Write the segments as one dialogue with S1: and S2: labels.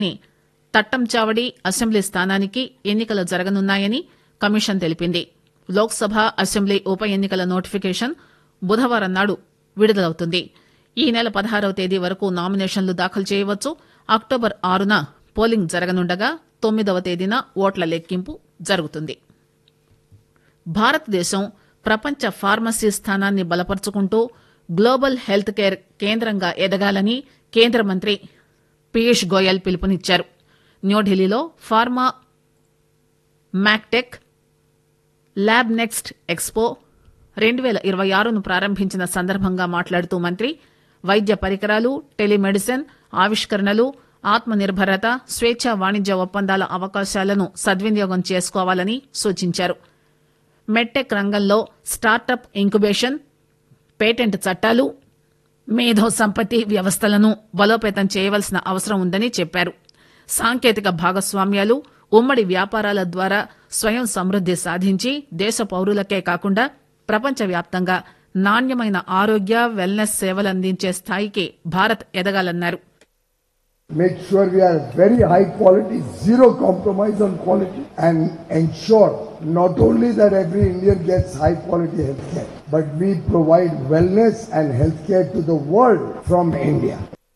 S1: తట్టంచావడి assembly స్థానానికి ఎన్నికలు జరగనున్నాయని commission తెలిపింది. లోక్సభ అసెంబ్లీ ఉప ఎన్నికల నోటిఫికేషన్ బుధవారం నాడు విడుదలవుతుంది. ఈ నెల 16వ తేదీ వరకు నామినేషన్లు దాఖలు చేయవచ్చు. అక్టోబర్ 6న పోలింగ్ జరగనుండగా 9వ తేదీన ఓట్ల లెక్కింపు జరుగుతుంది. భారతదేశం ప్రపంచ ఫార్మసీ స్థానాన్ని బలపరుచుకుంటూ గ్లోబల్ హెల్త్ కేర్ కేంద్రంగా ఎదగాలని కేంద్ర మంత్రి పీయూష్ గోయల్ పిలుపునిచ్చారు. న్యూఢిల్లీలో pharma MacTech lab next expo 2026ను ప్రారంభించిన సందర్భంగా మాట్లాడుతూ మంత్రి వైద్య పరికరాలు, టెలిమెడిసిన్, ఆవిష్కరణలు, ఆత్మ నిర్భరత, స్వేచ్ఛా వాణిజ్య ఒప్పందాల అవకాశాలను సద్వినియోగం చేసుకోవాలని సూచించారు. మెడ్టెక్ రంగంలో స్టార్టప్ ఇంక్యుబేషన్, పేటెంట్ చట్టాలు, మేధో సంపత్తి వ్యవస్థలను బలోపేతం చేయవలసిన అవసరం ఉందని చెప్పారు. సాంకేతిక భాగస్వామ్యాలు, ఉమ్మడి వ్యాపారాల ద్వారా స్వయం సమృద్ది సాధించి దేశ పౌరులకే కాకుండా ప్రపంచవ్యాప్తంగా నాణ్యమైన ఆరోగ్య వెల్నెస్ సేవలందించే స్థాయికి Bharat ఎదగాలన్నారు.
S2: Make sure we are very high quality, zero compromise on quality, and ensure not only that every Indian gets high quality healthcare, but we provide wellness and healthcare to the world from India.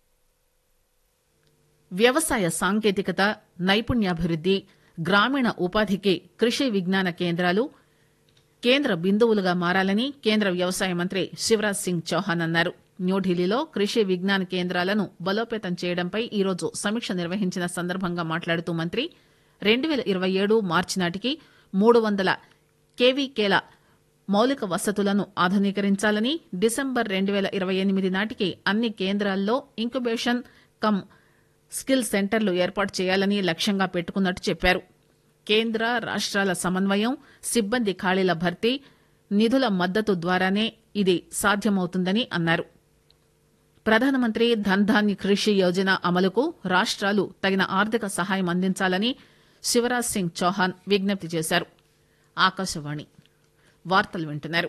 S1: వ్యవసాయ సాంకేతికత, నైపుణ్యాభివృద్ది, గ్రామీణ ఉపాధికి కృషి విజ్ఞాన కేంద్రాలు కేంద్ర బిందువులుగా మారాలని కేంద్ర వ్యవసాయ మంత్రి శివరాజ్ సింగ్ చౌహాన్ అన్నారు. న్యూఢిల్లీలో కృషి విజ్ఞాన కేంద్రాలను బలోపేతం చేయడంపై ఈరోజు సమీక్ష నిర్వహించిన సందర్భంగా మాట్లాడుతూ మంత్రి 2027 మార్చి నాటికి 300 కేవీకేల మౌలిక వసతులను ఆధునీకరించాలని, డిసెంబర్ 2028 నాటికి అన్ని కేంద్రాల్లో ఇంక్యుబేషన్ కమ్ స్కిల్ సెంటర్లు ఏర్పాటు చేయాలని లక్ష్యంగా పెట్టుకున్నట్టు చెప్పారు. కేంద్ర రాష్ట్రాల సమన్వయం, సిబ్బంది ఖాళీల భర్తీ, నిధుల మద్దతు ద్వారానే ఇది సాధ్యమవుతుందని అన్నారు. ప్రధానమంత్రి ధన్ ధాన్య కృషి యోజన అమలుకు రాష్ట్రాలు తగిన ఆర్థిక సహాయం అందించాలని శివరాజ్ సింగ్ చౌహాన్ విజ్ఞప్తి చేశారు. ఆకాశవాణి వార్తలు వింటున్నారు.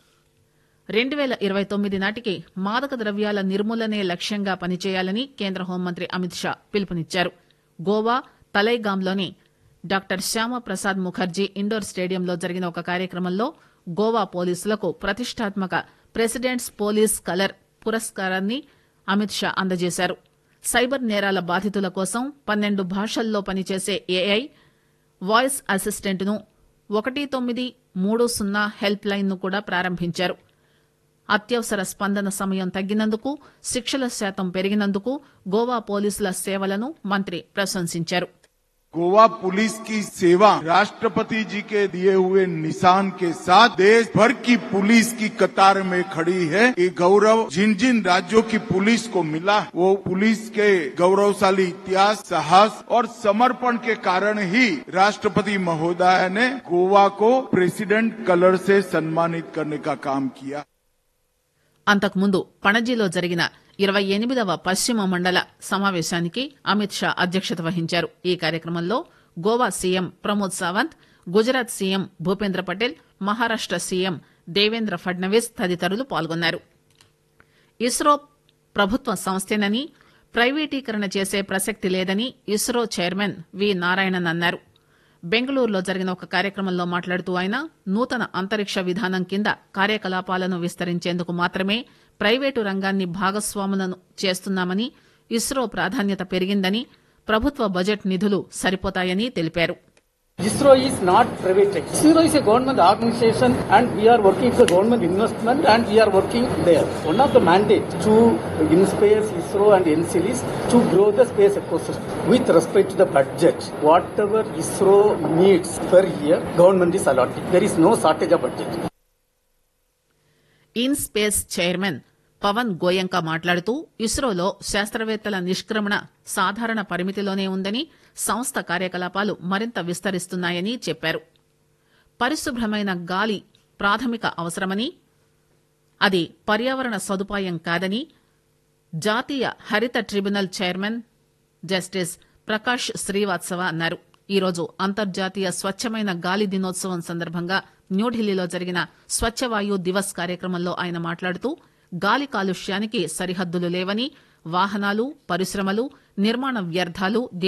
S1: 2029 నాటికి మాదక ద్రవ్యాల నిర్మూలనే లక్ష్యంగా పనిచేయాలని కేంద్ర హోంమంత్రి అమిత్ షా పిలుపునిచ్చారు. గోవా తలైగాంలోని డాక్టర్ శ్యామప్రసాద్ ముఖర్జీ ఇండోర్ స్టేడియంలో జరిగిన ఒక కార్యక్రమంలో గోవా పోలీసులకు ప్రతిష్టాత్మక ప్రెసిడెంట్స్ పోలీస్ కలర్ పురస్కారాన్ని అమిత్ షా అందజేశారు. సైబర్ నేరాల బాధితుల కోసం 12 భాషల్లో పనిచేసే ఏఐ వాయిస్ అసిస్టెంట్ ను 1930 హెల్ప్ లైన్ ను కూడా ప్రారంభించారు. అత్యవసర స్పందన సమయం తగ్గినందుకు, శిక్షల శాతం పెరిగినందుకు గోవా పోలీసుల సేవలను మంత్రి ప్రశంసించారు.
S3: गोवा पुलिस की सेवा राष्ट्रपति जी के दिए हुए निशान के साथ देश भर की पुलिस की कतार में खड़ी है. ये गौरव जिन जिन राज्यों की पुलिस को मिला वो पुलिस के गौरवशाली इतिहास, साहस और समर्पण के कारण ही राष्ट्रपति महोदय ने गोवा को प्रेसिडेंट कलर से सम्मानित करने का काम किया.
S1: అంతకుముందు పణజీలో జరిగిన 28వ పశ్చిమ మండల సమావేశానికి అమిత్ షా అధ్యక్షత వహించారు. ఈ కార్యక్రమంలో Goa CM Pramod Sawant, Gujarat CM Bhupendra Patel, Maharashtra CM Devendra Fadnavis తదితరులు పాల్గొన్నారు. ఇస్రో ప్రభుత్వ సంస్థేనని, ప్రైవేటీకరణ చేసే ప్రసక్తి లేదని ఇస్రో చైర్మన్ వి నారాయణన్ అన్నారు. బెంగళూరులో జరిగిన ఒక కార్యక్రమంలో మాట్లాడుతూ ఆయన నూతన అంతరిక్ష విధానం కింద కార్యకలాపాలను విస్తరించేందుకు మాత్రమే ప్రైవేటు రంగాన్ని భాగస్వాములను చేస్తున్నామని, ఇస్రో ప్రాధాన్యత పెరిగిందని, ప్రభుత్వ బడ్జెట్ నిధులు సరిపోతాయని తెలిపారు.
S4: ISRO is not private. ISRO is a government organization and we are working for government investment and we are working there. One of the mandates to InSpace, ISRO and NCL is to grow the space ecosystem with respect to the budget. Whatever ISRO needs per year, government is allotting. There is no shortage of budget.
S1: InSpace chairman Pawan Goenka మాట్లాడుతూ ఇస్రోలో శాస్త్రవేత్తల నిష్క్రమణ సాధారణ పరిమితిలోనే ఉందని, సంస్థ కార్యకలాపాలు మరింత విస్తరిస్తున్నాయని చెప్పారు. పరిశుభ్రమైన గాలి ప్రాథమిక అవసరమని, అది పర్యావరణ సదుపాయం కాదని జాతీయ హరిత tribunal chairman justice Prakash Srivastava అన్నారు. ఈరోజు అంతర్జాతీయ స్వచ్ఛమైన గాలి దినోత్సవం సందర్భంగా న్యూఢిల్లీలో జరిగిన స్వచ్ఛవాయు దివస్ కార్యక్రమంలో ఆయన మాట్లాడుతూ గాలి కాలుష్యానికి సరిహద్దులు లేవని, వాహనాలు, పరిశ్రమలు, నిర్మాణ వ్యర్థాలు